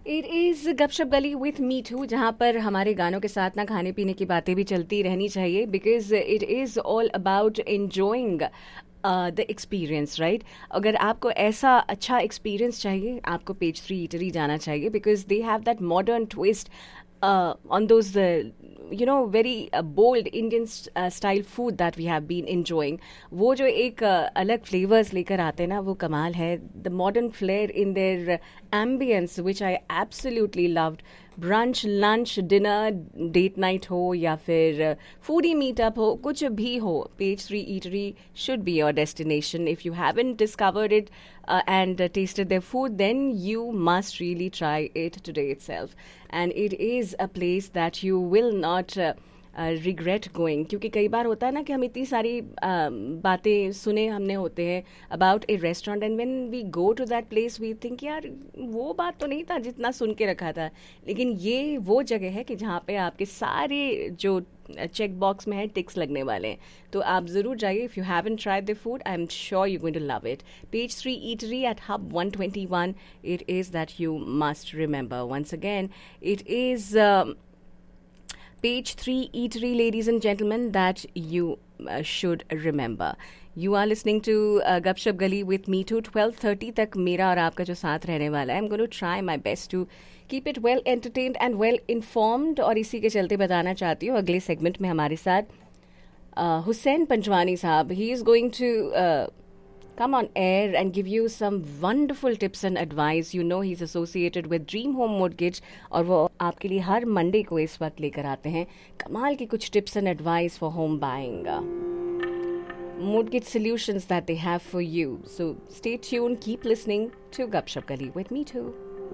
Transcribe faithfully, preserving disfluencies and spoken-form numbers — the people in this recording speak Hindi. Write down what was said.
इट इज़ गपशप गली विथ मी टू, जहाँ पर हमारे गानों के साथ ना खाने पीने की बातें भी चलती रहनी चाहिए, because it is all about enjoying the experience, right. अगर आपको ऐसा अच्छा एक्सपीरियंस चाहिए, आपको पेज थ्री ईटरी जाना चाहिए, because they have that modern twist on those you know very uh, bold Indian st- uh, style food that we have been enjoying. वो जो एक uh, अलग फ्लेवर्स लेकर आते हैं ना, वो कमाल है. The modern flair in their uh, ambience, which I absolutely loved. Brunch, lunch, dinner, date night हो या फिर फूडी मीटअप हो, कुछ भी हो, page three eatery should be your destination. If you haven't discovered it and uh, tasted their food, then you must really try it today itself. And it is a place that you will not uh, regret going, क्योंकि कई बार होता है ना कि हम इतनी सारी uh, बातें सुने हमने होते हैं about A restaurant, and when we go to that place we think यार वो बात तो नहीं था जितना सुन के रखा था. लेकिन ये वो जगह है कि जहाँ पे आपके सारे जो चेक बॉक्स में है टिक्स लगने वाले हैं. तो आप ज़रूर जाइए. If you haven't tried the food, I am sure you going to love it. Page three eatery eight hub one twenty one, it is that you must remember. Once again, it is Page three Eatery, ladies and gentlemen, that you uh, should remember. You are listening to uh, Gupshup Gali with me too. twelve thirty तक मेरा और आपका जो साथ रहने वाला है. I'm going to try my best to keep it well entertained and well informed. और इसी के चलते बताना चाहती हूँ, अगले सेगमेंट में हमारे साथ हुसैन पंजवानी साहब, he is going to uh, come on air and give you some wonderful tips and advice. You know he's associated with Dream Home Mortgage, और वो आपके लिए हर मंडे को इस वक्त लेकर आते हैं कमाल की कुछ tips and advice for home buying, uh, mortgage solutions that they have for you. So stay tuned, keep listening to Gupshup Gali with me too.